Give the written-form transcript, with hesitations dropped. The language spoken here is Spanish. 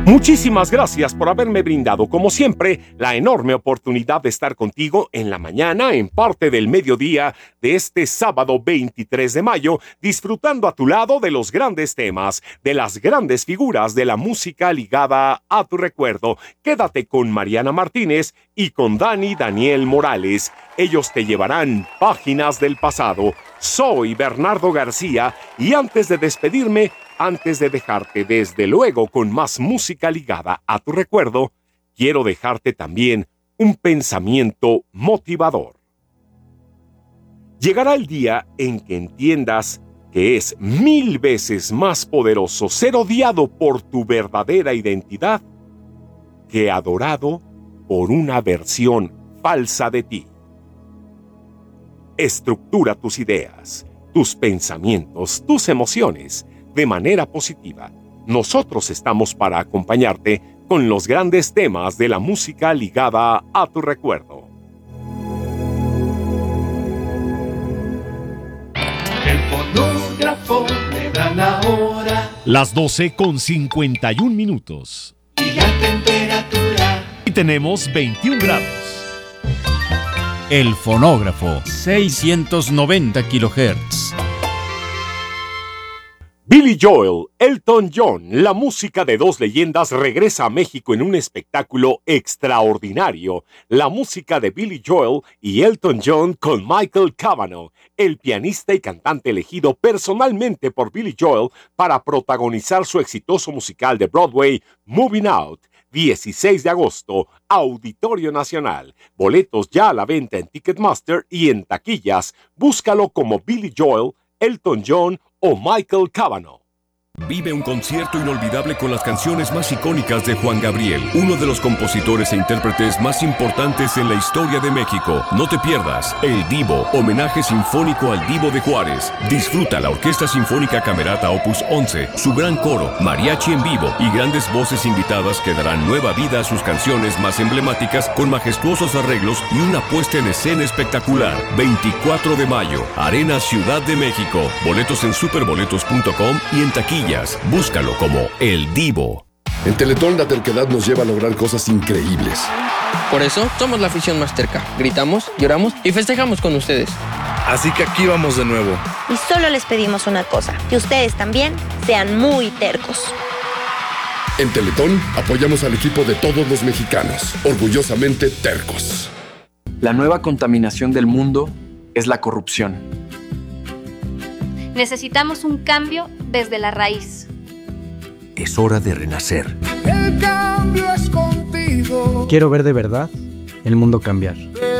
Muchísimas gracias por haberme brindado, como siempre, la enorme oportunidad de estar contigo en la mañana, en parte del mediodía de este sábado 23 de mayo, disfrutando a tu lado de los grandes temas, de las grandes figuras de la música ligada a tu recuerdo. Quédate con Mariana Martínez y con Daniel Morales. Ellos te llevarán páginas del pasado. Soy Bernardo García y antes de despedirme, antes de dejarte desde luego con más música ligada a tu recuerdo, quiero dejarte también un pensamiento motivador. Llegará el día en que entiendas que es 1000 veces más poderoso ser odiado por tu verdadera identidad que adorado por una versión falsa de ti. Estructura tus ideas, tus pensamientos, tus emociones de manera positiva. Nosotros estamos para acompañarte con los grandes temas de la música ligada a tu recuerdo. El fonógrafo le da la hora. Las 12:51. Y la temperatura. Y tenemos 21 grados. El fonógrafo, 690 kHz. Billy Joel, Elton John, la música de dos leyendas regresa a México en un espectáculo extraordinario. La música de Billy Joel y Elton John con Michael Cavanaugh, el pianista y cantante elegido personalmente por Billy Joel para protagonizar su exitoso musical de Broadway, Moving Out. 16 de agosto, Auditorio Nacional. Boletos ya a la venta en Ticketmaster y en taquillas. Búscalo como Billy Joel, Elton John o Michael Cavanaugh. Vive un concierto inolvidable con las canciones más icónicas de Juan Gabriel, uno de los compositores e intérpretes más importantes en la historia de México. No te pierdas El Divo, homenaje sinfónico al Divo de Juárez. Disfruta la Orquesta Sinfónica Camerata Opus 11, su gran coro, mariachi en vivo y grandes voces invitadas que darán nueva vida a sus canciones más emblemáticas con majestuosos arreglos y una puesta en escena espectacular. 24 de mayo, Arena Ciudad de México. Boletos en superboletos.com y en taquilla. Búscalo como El Divo. En Teletón la terquedad nos lleva a lograr cosas increíbles. Por eso somos la afición más terca. Gritamos, lloramos y festejamos con ustedes. Así que aquí vamos de nuevo. Y solo les pedimos una cosa, que ustedes también sean muy tercos. En Teletón apoyamos al equipo de todos los mexicanos, orgullosamente tercos. La nueva contaminación del mundo es la corrupción. Necesitamos un cambio desde la raíz. Es hora de renacer. El cambio es contigo. Quiero ver de verdad el mundo cambiar.